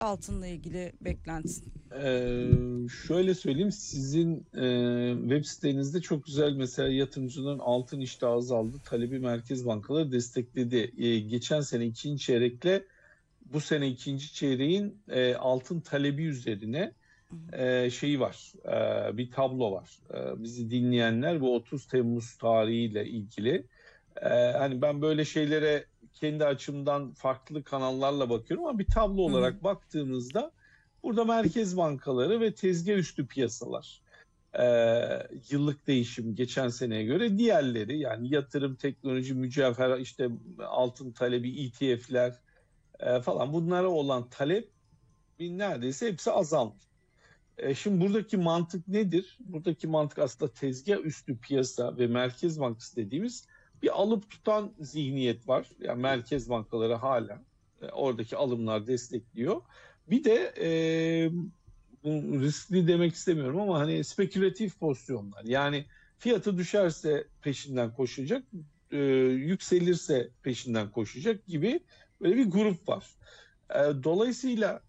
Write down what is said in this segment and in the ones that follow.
Altınla ilgili beklentin. Şöyle söyleyeyim, sizin web sitenizde çok güzel, mesela yatırımcıların altın iştahı azaldı, talebi merkez bankaları destekledi. Geçen sene ikinci çeyrekle bu sene ikinci çeyreğin altın talebi üzerine şeyi var, bir tablo var. Bizi dinleyenler, bu 30 Temmuz tarihiyle ilgili. Hani ben böyle şeylere kendi açımdan farklı kanallarla bakıyorum ama bir tablo Hı hı. olarak baktığımızda burada merkez bankaları ve tezgah üstü piyasalar yıllık değişim geçen seneye göre, diğerleri yani yatırım, teknoloji, mücevher, işte altın talebi, ETF'ler falan, bunlara olan talep neredeyse hepsi azalmış. Şimdi buradaki mantık nedir? Buradaki mantık aslında tezgah üstü piyasa ve merkez bankası dediğimiz bir alıp tutan zihniyet var. Yani merkez bankaları hala oradaki alımlar destekliyor. Bir de bu riskli demek istemiyorum ama hani spekülatif pozisyonlar. Yani fiyatı düşerse peşinden koşacak, yükselirse peşinden koşacak gibi böyle bir grup var. Dolayısıyla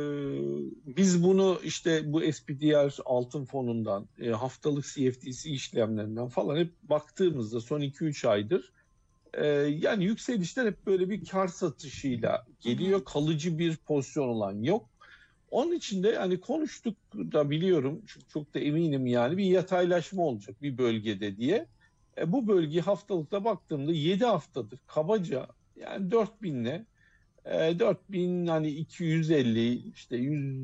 biz bunu işte bu SPDR altın fonundan, haftalık CFDC işlemlerinden falan hep baktığımızda son 2-3 aydır yani yükselişler hep böyle bir kar satışıyla Hı hı. geliyor. Kalıcı bir pozisyon olan yok. Onun için de hani konuştuk da biliyorum, çünkü çok da eminim yani bir yataylaşma olacak bir bölgede diye. Bu bölgeyi haftalıkta baktığımda 7 haftadır kabaca yani 4000'le 4000, hani 250, işte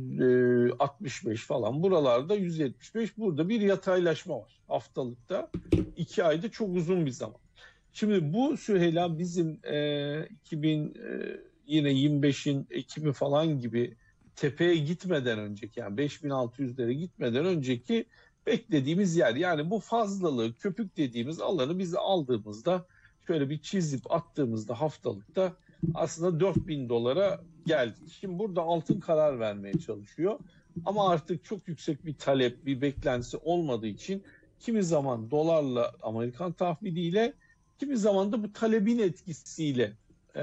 165 falan, buralarda 175, burada bir yataylaşma var haftalıkta. 2 ayda çok uzun bir zaman. Şimdi bu Süheyla bizim 2000 yine 25'in Ekim'i falan gibi tepeye gitmeden önceki, yani 5600'lere gitmeden önceki beklediğimiz yer. Yani bu fazlalığı, köpük dediğimiz alanı biz aldığımızda, şöyle bir çizip attığımızda haftalıkta aslında 4000 dolara geldik. Şimdi burada altın karar vermeye çalışıyor. Ama artık çok yüksek bir talep, bir beklentisi olmadığı için kimi zaman dolarla, Amerikan tahviliyle, kimi zaman da bu talebin etkisiyle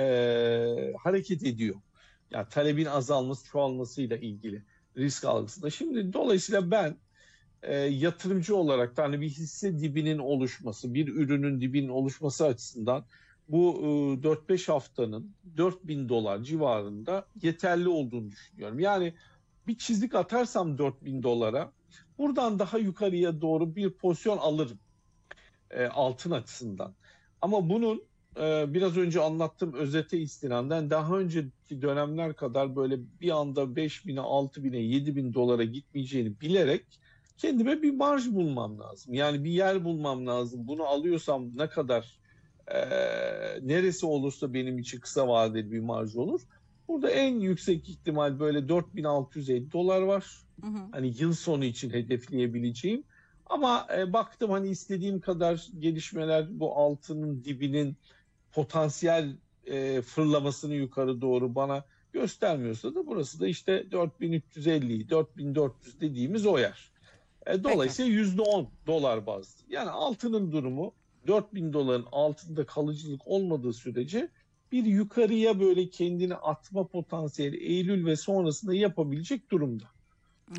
hareket ediyor. Yani talebin azalması, çoğalmasıyla ilgili risk algısında. Şimdi dolayısıyla ben yatırımcı olarak da hani bir hisse dibinin oluşması, bir ürünün dibinin oluşması açısından bu 4-5 haftanın 4000 dolar civarında yeterli olduğunu düşünüyorum. Yani bir çizik atarsam 4000 dolara, buradan daha yukarıya doğru bir pozisyon alırım altın açısından. Ama bunun biraz önce anlattığım özete istinaden daha önceki dönemler kadar böyle bir anda 5000'e, 6000'e, 7000 dolara gitmeyeceğini bilerek kendime bir marj bulmam lazım. Yani bir yer bulmam lazım. Bunu alıyorsam ne kadar, e, neresi olursa benim için kısa vadeli bir marj olur. Burada en yüksek ihtimal böyle 4650 dolar var. Hı hı. Hani yıl sonu için hedefleyebileceğim. Ama baktım hani istediğim kadar gelişmeler bu altının dibinin potansiyel fırlamasını yukarı doğru bana göstermiyorsa da, burası da işte 4350, 4400 dediğimiz o yer. Peki. Dolayısıyla %10 dolar bazlı. Yani altının durumu 4000 doların altında kalıcılık olmadığı sürece bir yukarıya böyle kendini atma potansiyeli Eylül ve sonrasında yapabilecek durumda. Hı.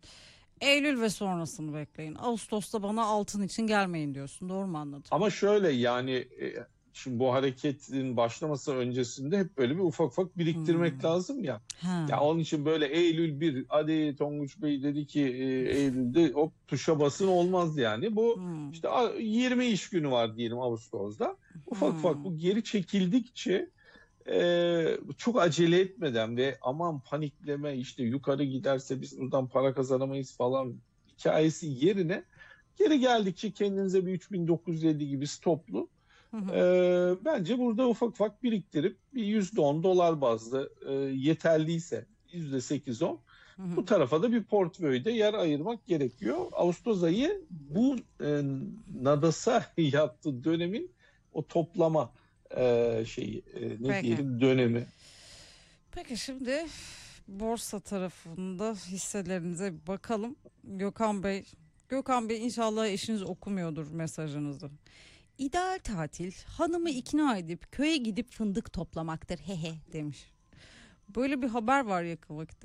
Eylül ve sonrasını bekleyin. Ağustos'ta bana altın için gelmeyin diyorsun. Doğru mu anladım? Ama şöyle yani, şimdi bu hareketin başlaması öncesinde hep böyle bir ufak ufak biriktirmek Hmm. lazım ya. Ya Ha. onun için böyle Eylül bir, hadi Tonguç Bey dedi ki Eylül'de hop tuşa basın olmaz yani. Bu Hmm. işte 20 iş günü var diyelim Ağustos'ta. Ufak ufak Hmm. bu geri çekildikçe, çok acele etmeden ve aman panikleme, işte yukarı giderse biz buradan para kazanamayız falan hikayesi yerine, geri geldikçe kendinize bir 3950 gibi stoplu, Hı hı. bence burada ufak ufak biriktirip bir %10 dolar bazlı, yeterliyse %8-10, Hı hı. bu tarafa da bir portföyde yer ayırmak gerekiyor. Ağustos ayı bu nadasa yaptığı dönemin o toplama şeyi, ne Peki. diyelim, dönemi. Peki şimdi borsa tarafında hisselerinize bir bakalım. Gökhan Bey, Gökhan Bey inşallah eşiniz okumuyordur mesajınızı. İdeal tatil hanımı ikna edip köye gidip fındık toplamaktır hehe demiş. Böyle bir haber var yakın vakitte.